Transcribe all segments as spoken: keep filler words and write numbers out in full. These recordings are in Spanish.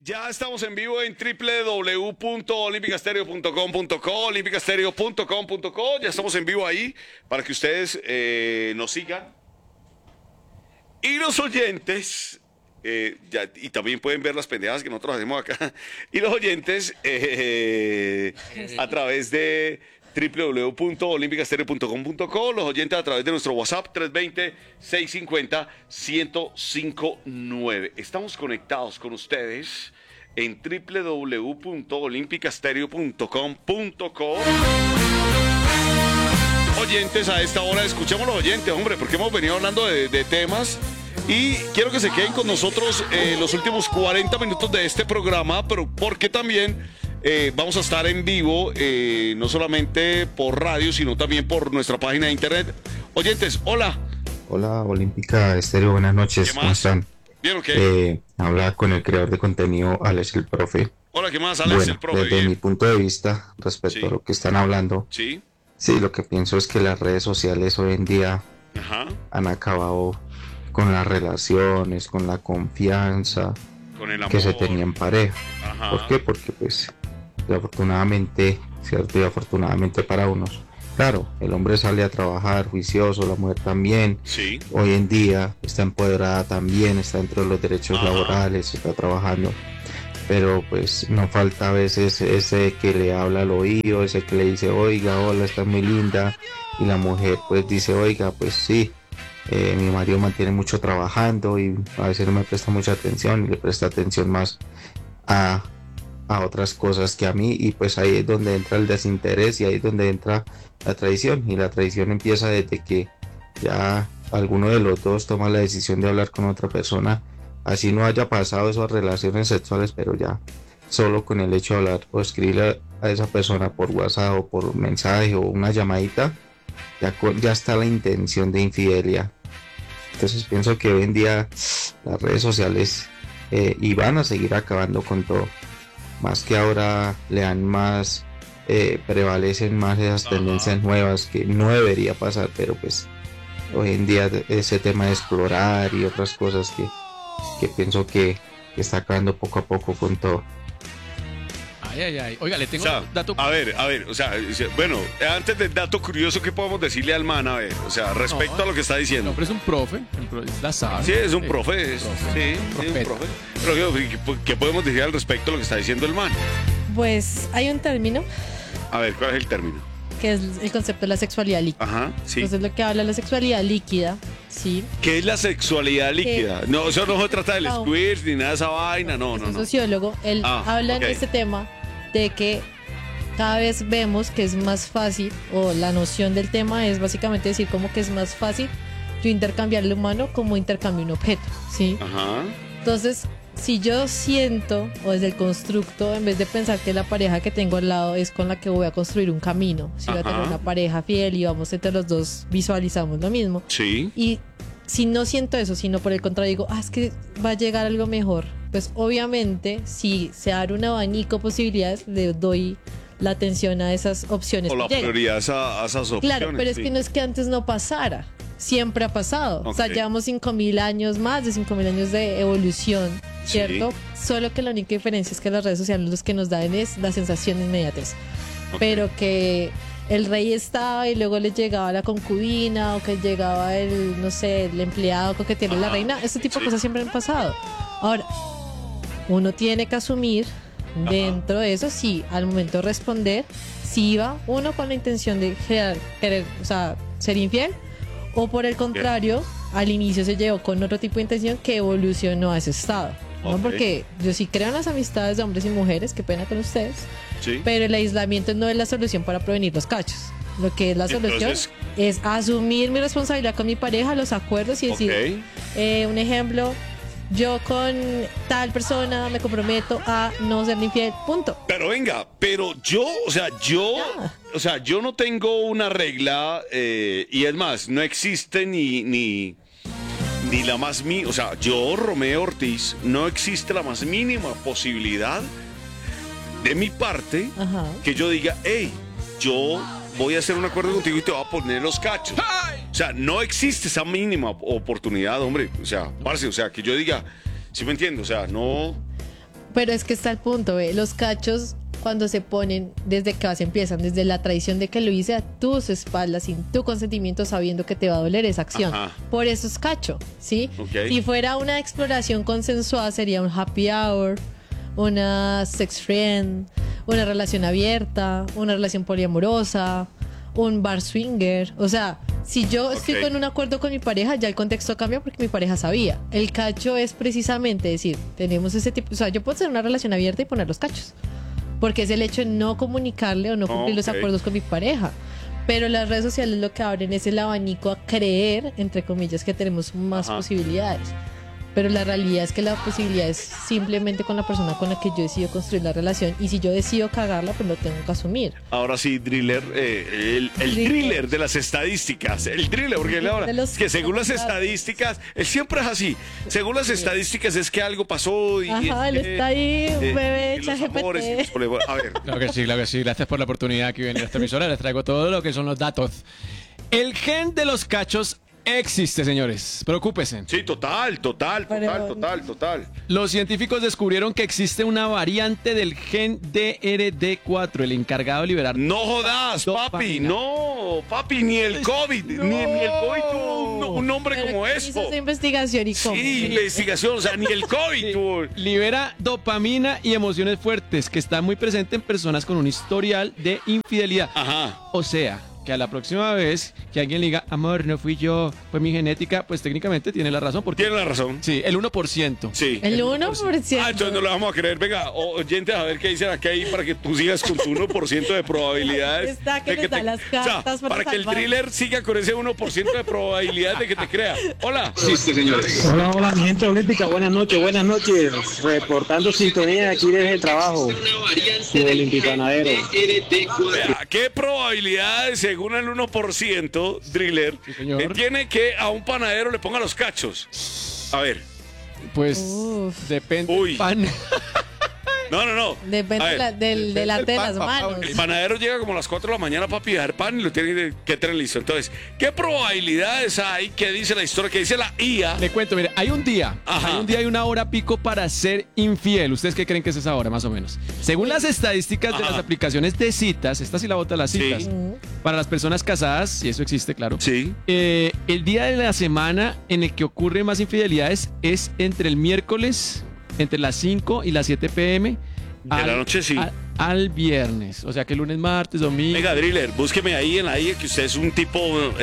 Ya estamos en vivo en doble u doble u doble u punto olímpica stereo punto com punto co, olímpica stereo punto com punto co. Ya estamos en vivo ahí para que ustedes eh, nos sigan. Y los oyentes, eh, ya, y también pueden ver las pendejadas que nosotros hacemos acá. Y los oyentes eh, a través de doble u doble u doble u punto olímpica stereo punto com punto co, los oyentes a través de nuestro WhatsApp tres dos cero, seis cinco cero, uno cero cinco nueve. Estamos conectados con ustedes en doble u doble u doble u punto olímpica stereo punto com punto co. Oyentes, a esta hora escuchamos los oyentes, hombre, porque hemos venido hablando de, de temas y quiero que se queden con nosotros eh, los últimos cuarenta minutos de este programa, pero porque también eh, vamos a estar en vivo, eh, no solamente por radio, sino también por nuestra página de internet. Oyentes, hola. Hola, Olímpica Estéreo, buenas noches, ¿cómo están? ¿Bien o qué? Eh, habla con el creador de contenido, Alex el Profe. Hola, ¿qué más, Alex bueno, el Profe? Desde Bien. mi punto de vista, respecto Sí. a lo que están hablando, Sí. sí, lo que pienso es que las redes sociales hoy en día Ajá. han acabado con las relaciones, con la confianza Con el amor. que se tenía en pareja. Ajá. ¿Por qué? Porque pues, afortunadamente, cierto, y afortunadamente para unos, claro, el hombre sale a trabajar juicioso, la mujer también. Sí. Hoy en día está empoderada también, está dentro de los derechos Ajá. laborales, está trabajando, pero pues no falta a veces ese que le habla al oído, ese que le dice, oiga, hola, estás muy linda, y la mujer pues dice, oiga, pues sí, eh, mi marido mantiene mucho trabajando y a veces no me presta mucha atención y le presta atención más a, a otras cosas que a mí, y pues ahí es donde entra el desinterés y ahí es donde entra la traición, y la traición empieza desde que ya alguno de los dos toma la decisión de hablar con otra persona, así no haya pasado esas relaciones sexuales, pero ya solo con el hecho de hablar o escribirle a esa persona por WhatsApp o por mensaje o una llamadita, ya, con, ya está la intención de infidelidad. Entonces pienso que hoy en día las redes sociales eh, y van a seguir acabando con todo, más que ahora le dan más, eh, prevalecen más esas tendencias nuevas que no debería pasar, pero pues hoy en día ese tema de explorar y otras cosas que, que pienso que, que está acabando poco a poco con todo. Ay, ay, ay. Oiga, le tengo O sea, un dato. a ver, a ver, o sea, bueno, antes del dato curioso, ¿qué podemos decirle al man? A ver, o sea, respecto No, a lo que está El diciendo. hombre es un profe, el pro- es la sabe. Sí, es un Eh, profe, es- profe, sí, sí, un profeta. profe. Pero ¿qué, qué podemos decir al respecto a lo que está diciendo el man? Pues hay un término A ver, ¿cuál es el término? que es el concepto de la sexualidad líquida. Ajá, sí. Entonces lo que habla de la sexualidad líquida, ¿sí? ¿Qué es la sexualidad líquida? No, eso no se trata del No. squirt ni nada de esa vaina, no, Es no, un no. sociólogo, él Ah, habla ok. en este tema de que cada vez vemos que es más fácil, o la noción del tema es básicamente decir como que es más fácil yo intercambiar el humano como intercambio un objeto, ¿sí? Ajá. Entonces, si yo siento, o desde el constructo, en vez de pensar que la pareja que tengo al lado es con la que voy a construir un camino, si voy a tener Ajá. una pareja fiel y vamos entre los dos visualizamos lo mismo, Sí. y si no siento eso, sino por el contrario digo, ah, es que va a llegar algo mejor, pues obviamente si se abre un abanico de posibilidades, le doy la atención a esas opciones. O la que llegan. prioridad a, esa- a esas opciones. Claro, pero es sí. que no es que antes no pasara, siempre ha pasado. O sea, Ok. llevamos cinco mil años, más de cinco mil años de evolución, ¿cierto? Solo que la única diferencia es que las redes sociales los que nos dan es la sensación de inmediatez. Ok. Pero que el rey estaba y luego le llegaba la concubina, o que llegaba el, no sé, el empleado con que tiene la Ajá. reina, este tipo Sí. de cosas siempre han pasado. Ahora, uno tiene que asumir dentro de eso, si al momento de responder, si iba uno con la intención de querer, querer, o sea, ser infiel, o por el contrario, al inicio se llegó con otro tipo de intención que evolucionó a ese estado. ¿no? Ok. Porque yo sí creo en las amistades de hombres y mujeres, qué pena con ustedes, Sí. pero el aislamiento no es la solución para prevenir los cachos. Lo que es la solución Entonces- es asumir mi responsabilidad con mi pareja, los acuerdos y decir, Ok. eh, un ejemplo, yo con tal persona me comprometo a no ser infiel, punto. Pero venga, pero yo, o sea, yo, Ya. o sea, yo no tengo una regla eh, y es más, no existe ni ni ni la más mínima, o sea, yo Romeo Ortiz no existe la más mínima posibilidad de mi parte Ajá. que yo diga, hey, yo voy a hacer un acuerdo contigo y te voy a poner los cachos. O sea, no existe esa mínima oportunidad, hombre. O sea, parce, o sea, que yo diga, ¿sí me entiendo? O sea, no. Pero es que está el punto, ¿ve? Los cachos cuando se ponen, desde que se empiezan, desde la tradición de que lo hice a tus espaldas, sin tu consentimiento, sabiendo que te va a doler esa acción. Ajá. Por eso es cacho, ¿sí? Ok. Si fuera una exploración consensuada, sería un happy hour, una sex friend, una relación abierta, una relación poliamorosa, un bar swinger. O sea, si yo estoy Ok. con un acuerdo con mi pareja, ya el contexto cambia porque mi pareja sabía. El cacho es precisamente decir, tenemos ese tipo, o sea, yo puedo tener una relación abierta y poner los cachos. Porque es el hecho de no comunicarle o no cumplir los Ok. acuerdos con mi pareja. Pero las redes sociales lo que abren es el abanico a creer, entre comillas, que tenemos más Ajá. posibilidades. Pero la realidad es que la posibilidad es simplemente con la persona con la que yo decido construir la relación. Y si yo decido cagarla, pues lo tengo que asumir. Ahora sí, Driller, eh, el, el Driller. thriller de las estadísticas, el thriller, porque él ahora, De los- que según las datos. estadísticas, él siempre es así, según las estadísticas es que algo pasó y... Ajá, él eh, está ahí, un eh, bebé, y los ChatGPT. amores y los problemas. A ver, Claro que sí, claro que sí. Gracias por la oportunidad que viene a esta emisora. Les traigo todo lo que son los datos. El gen de los cachos existe, señores. Preocúpese. sí, total, total, total, Pero- total, total. Los científicos descubrieron que existe una variante del gen D R D cuatro, el encargado de liberar. No jodas, papi, Dopamina. no, papi, ni el COVID, ni, ni el COVID tuvo un, un nombre Pero como ¿quién eso. hizo esa investigación y cómo? Sí, investigación, o sea, ni el COVID tuvo. Libera dopamina y emociones fuertes que están muy presentes en personas con un historial de infidelidad. Ajá. O sea, que a la próxima vez que alguien le diga, amor, no fui yo, fue mi genética, pues técnicamente tiene la razón. Porque Tiene la razón. sí, el uno por ciento. Sí. El uno por ciento. Ah, entonces no le vamos a creer. Venga, o- oyentes, a ver qué dicen aquí ahí para que tú sigas con tu uno por ciento de probabilidades. Está que de les da las o sea, cartas para para que el salvar. thriller siga con ese uno por ciento de probabilidades de que te crea. Hola. Hola, hola, mi gente olímpica, buenas noches, buenas noches. Reportando sintonía aquí desde el trabajo. Su olímpico ganadero. Vea, ¿qué probabilidades, según el uno por ciento, Driller, Sí, señor. eh, tiene que a un panadero le ponga los cachos? A ver. Pues Uf. depende Uy. del pan. No, no, no. Depende A ver, la- del depende delante de del las pan, papá, manos. ok. el panadero llega como a las cuatro de la mañana, papi, a dejar pan y lo tiene que tener listo. Entonces, ¿qué probabilidades hay? ¿Qué dice la historia? ¿Qué dice la I A? Le cuento, mire, hay un día, Ajá. hay un día y una hora pico para ser infiel. ¿Ustedes qué creen que es esa hora, más o menos? Según las estadísticas de Ajá. las aplicaciones de citas, esta sí la bota las Sí. citas, para las personas casadas, si eso existe, claro. Sí. Eh, el día de la semana en el que ocurren más infidelidades es entre el miércoles, entre las cinco y las siete pm. De la noche, sí. Al, al viernes. O sea que lunes, martes, domingo. Venga, Driller, búsqueme ahí en la I A que usted es un tipo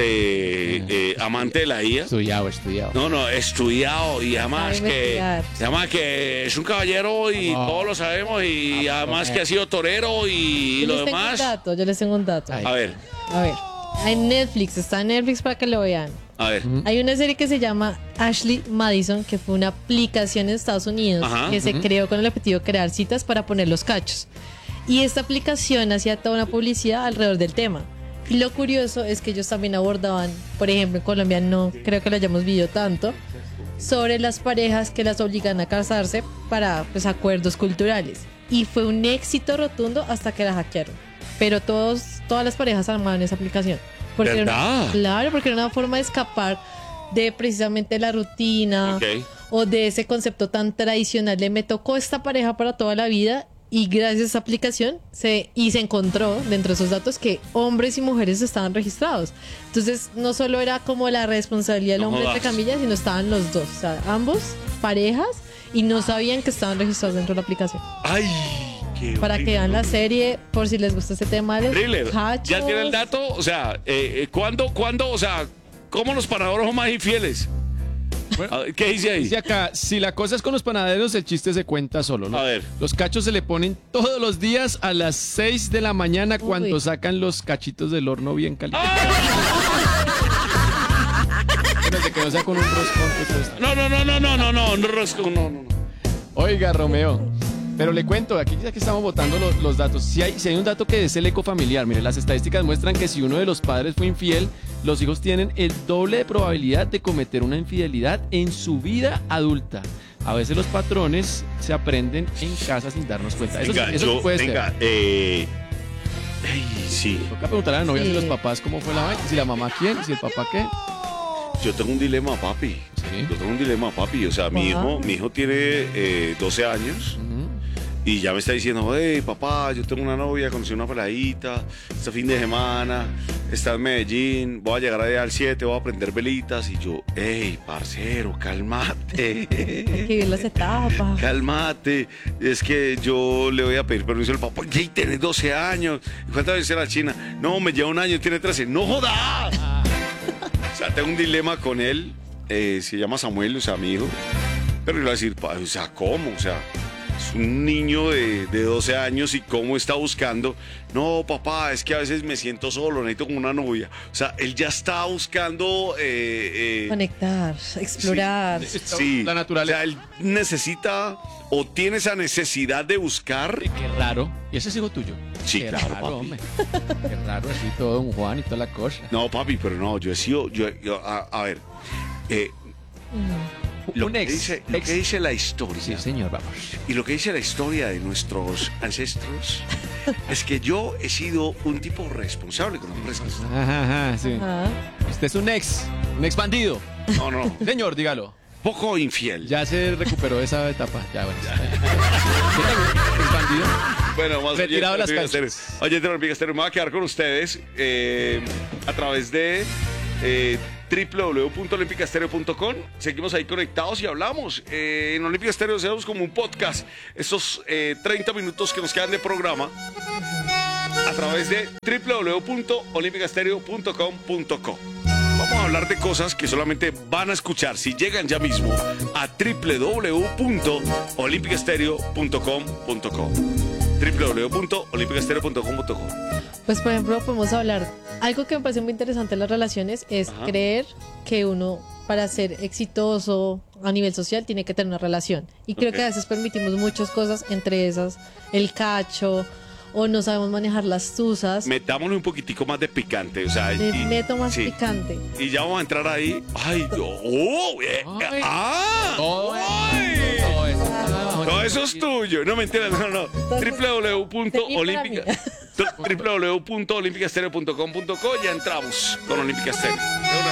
eh, eh, amante de la I A. Estudiado, estudiado. No, no, estudiado y además Sabe que, investigar. además que es un caballero y No. todos lo sabemos y además que ha sido torero y Yo lo les tengo un demás. dato, yo les tengo un dato. Ay. A ver, A ver, en Netflix, está en Netflix para que lo vean. a ver. Hay una serie que se llama Ashley Madison, que fue una aplicación en Estados Unidos Ajá. que se creó con el objetivo de crear citas para poner los cachos. Y esta aplicación hacía toda una publicidad alrededor del tema. Y lo curioso es que ellos también abordaban, por ejemplo, en Colombia no creo que lo hayamos visto tanto, sobre las parejas que las obligan a casarse para pues, acuerdos culturales. Y fue un éxito rotundo hasta que la hackearon. Pero todos, todas las parejas armaban esa aplicación. Porque era una- ¿Verdad? claro, porque era una forma de escapar de precisamente la rutina Ok. o de ese concepto tan tradicional de me tocó esta pareja para toda la vida y gracias a esa aplicación se, y se encontró dentro de esos datos que hombres y mujeres estaban registrados. Entonces no solo era como la responsabilidad del No hombre entre jodas. camillas, sino estaban los dos, o sea, ambos parejas y no sabían que estaban registrados dentro de la aplicación. Ay, qué Para que vean la serie por si les gusta este tema de Driller, cachos. ¿ya tiene el dato? O sea, eh, eh, ¿cuándo, cuándo, o sea, cómo los panaderos son más infieles? Bueno, A ver, ¿qué dice ahí? Dice acá, si la cosa es con los panaderos, el chiste se cuenta solo. ¿no? A ver. Los cachos se le ponen todos los días a las seis de la mañana Uy. cuando sacan los cachitos del horno bien calientes. Espérate que no sea con un roscón. que todo está- No, no, no, no, no, no, no, no, Rosco, no, no, no. Oiga, Romeo. Pero le cuento, aquí ya que estamos votando los, los datos, si hay, si hay un dato que es el eco familiar, mire, las estadísticas muestran que si uno de los padres fue infiel, los hijos tienen el doble de probabilidad de cometer una infidelidad en su vida adulta. A veces los patrones se aprenden en casa sin darnos cuenta. Eso, sí- Venga, eso sí yo, puede venga, ser. eh, ay, sí, Toca preguntar a la novia Sí. si los papás cómo fue la vaina, si la mamá quién, si el papá qué. yo tengo un dilema, papi. Sí. Yo tengo un dilema, papi. O sea, mi Ajá. hijo, mi hijo tiene eh, doce años. Ujú. Y ya me está diciendo, hey, papá, yo tengo una novia, conocí una peladita, este fin de semana, está en Medellín, voy a llegar allá al siete, voy a prender velitas. Y yo, hey, parcero, cálmate. Hay que vivir las etapas. Cálmate, es que yo le voy a pedir permiso al papá. Jay, tenés doce años. ¿Cuántas veces era China? No, me lleva un año, tiene trece. ¡No jodas! O sea, tengo un dilema con él. Eh, se llama Samuel, o sea, mi hijo. Pero le voy a decir, pa, o sea, ¿cómo? O sea, es un niño de, de doce años y cómo está buscando. No, papá, es que a veces me siento solo, necesito como una novia. O sea, él ya está buscando... Eh, eh, Conectar, explorar. Sí, sí, La naturaleza. O sea, él necesita o tiene esa necesidad de buscar. Qué raro. ¿Y ese es hijo tuyo? Sí, Qué claro, raro, papi. hombre. Qué raro así todo, don Juan y toda la cosa. No, papi, pero no, yo he sido... Yo, yo- a, a ver, eh, lo, Un que ex, dice, lo ex. que dice la historia... Sí, señor, vamos. Y lo que dice la historia de nuestros ancestros es que yo he sido un tipo responsable con las presas. Ajá, ajá, sí. Ajá. Usted es un ex, un ex bandido. No, no, Señor, dígalo. poco infiel. Ya se recuperó de esa etapa. Ya, bueno. ¿Qué tal, ex bandido? Bueno, más Retirado de las oyentes de canchas. Orbiga Estéreo. Oyentes de Orbiga Estéreo, me voy a quedar con ustedes eh, a través de eh, w w w punto olímpica estéreo punto com. Seguimos ahí conectados y hablamos. Eh, en Olímpica Estéreo hacemos como un podcast. Estos eh, treinta minutos que nos quedan de programa a través de w w w punto olímpica estéreo punto com punto co. Vamos a hablar de cosas que solamente van a escuchar si llegan ya mismo a w w w punto olímpica estéreo punto com punto co. w w w punto olímpica estéreo punto com punto co. Pues por ejemplo podemos hablar, algo que me parece muy interesante en las relaciones es Ajá. creer que uno para ser exitoso a nivel social tiene que tener una relación. Y creo Ok. que a veces permitimos muchas cosas, entre esas el cacho o no sabemos manejar las tusas. Metámosle un poquitico más de picante, o sea, Le y- meto más sí. picante. Y ya vamos a entrar ahí. Ay, oh, eh, Ay. ah, Todo eso. ay. Todo eso. está bajo Todo el- eso es tuyo. No, mentira, no, no. w w w punto olímpica w w w punto olímpica estéreo punto com punto co. Ya entramos con Olímpica Estéreo. De una